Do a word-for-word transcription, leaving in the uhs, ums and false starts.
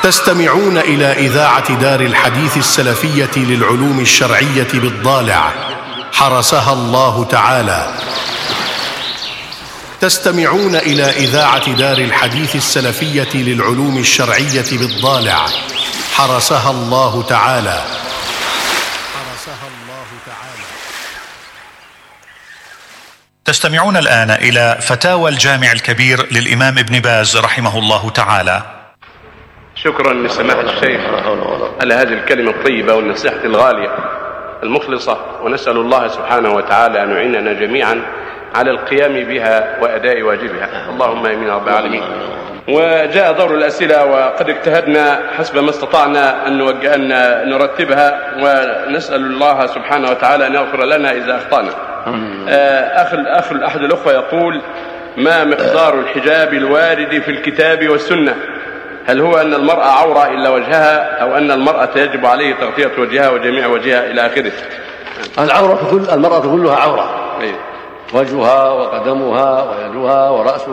تستمعون إلى إذاعة دار الحديث السلفية للعلوم الشرعية بالضالع، حرسها الله تعالى. تستمعون إلى إذاعة دار الحديث السلفية للعلوم الشرعية بالضالع، حرسها الله تعالى. حرسها الله تعالى. تستمعون الآن إلى فتاوى الجامع الكبير للإمام ابن باز رحمه الله تعالى. شكرا لسماحة الشيخ على هذه الكلمة الطيبة والنصيحة الغالية المخلصة، ونسأل الله سبحانه وتعالى أن يعيننا جميعا على القيام بها وأداء واجبها، اللهم آمين رب العالمين. وجاء دور الأسئلة وقد اجتهدنا حسب ما استطعنا أن نوجه أن نرتبها، ونسأل الله سبحانه وتعالى أن يغفر لنا إذا أخطأنا. أخ أخ أحد الأخوة يقول: ما مقدار الحجاب الوارد في الكتاب والسنة؟ هل هو أن المرأة عورة إلا وجهها، أو أن المرأة يجب عليه تغطية وجهها وجميع وجهها إلى آخره؟ العورة كل المرأة كلها عورة، وجهها وقدمها ويدها ورأسها.